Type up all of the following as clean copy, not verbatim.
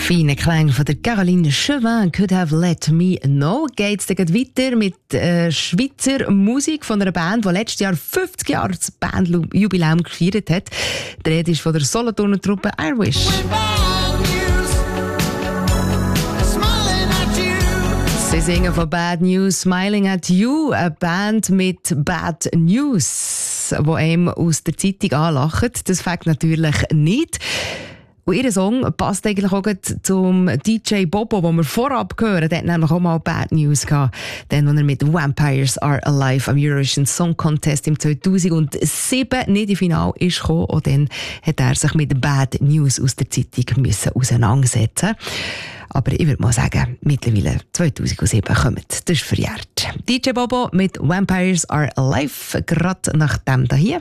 Feine Klang von der Caroline Chauvin, Could Have Let Me Know. Geht's dann weiter mit Schweizer Musik von einer Band, die letztes Jahr 50 Jahre das Bandjubiläum gefeiert hat. Die Rede ist von der Solothurner Truppe Irish. Sie singen von Bad News, Smiling at You, eine Band mit Bad News, die einem aus der Zeitung anlacht. Das fängt natürlich nicht. Und ihr Song passt eigentlich auch zum DJ Bobo, den wir vorab hören. Der hat nämlich auch mal Bad News gehabt. Dann, als er mit Vampires Are Alive am Eurovision Song Contest im 2007 nicht im Finale ist gekommen. Und dann hat er sich mit Bad News aus der Zeitung müssen auseinandersetzen. Aber ich würde mal sagen, mittlerweile 2007 kommt. Das ist verjährt. DJ Bobo mit Vampires Are Alive, gerade nach dem hier.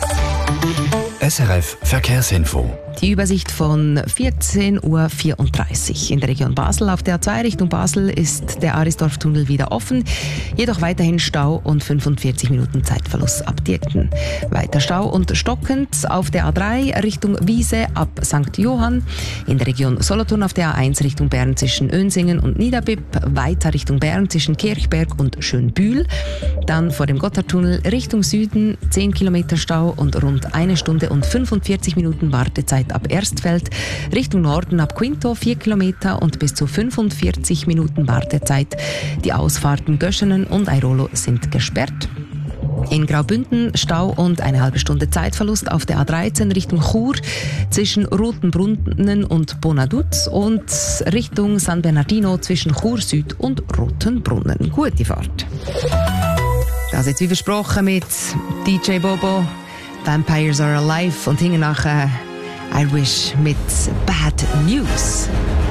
SRF Verkehrsinfo. Die Übersicht von 14.34 Uhr. In der Region Basel auf der A2 Richtung Basel ist der Arisdorf-Tunnel wieder offen. Jedoch weiterhin Stau und 45 Minuten Zeitverlust ab Dirten. Weiter Stau und stockend auf der A3 Richtung Wiese ab St. Johann. In der Region Solothurn auf der A1 Richtung Bern zwischen Önsingen und Niederbipp. Weiter Richtung Bern zwischen Kirchberg und Schönbühl. Dann vor dem Gotthardtunnel Richtung Süden 10 Kilometer Stau und rund 1 Stunde und 45 Minuten Wartezeit ab Erstfeld, Richtung Norden ab Quinto 4 Kilometer und bis zu 45 Minuten Wartezeit. Die Ausfahrten Göschenen und Airolo sind gesperrt. In Graubünden Stau und eine halbe Stunde Zeitverlust auf der A13 Richtung Chur zwischen Rotenbrunnen und Bonaduz und Richtung San Bernardino zwischen Chur Süd und Rotenbrunnen. Gute Fahrt. Das jetzt wie versprochen mit DJ Bobo, Vampires Are Alive und hinten nachher Irish mit Bad News.